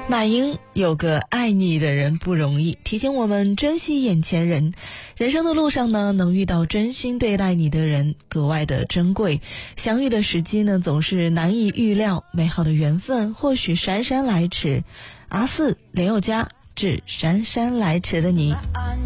那英有个爱你的人不容易，提醒我们珍惜眼前人。人生的路上呢，能遇到真心对待你的人格外的珍贵，相遇的时机呢总是难以预料，美好的缘分或许姗姗来迟。阿4连宥嘉致姗姗来迟的你。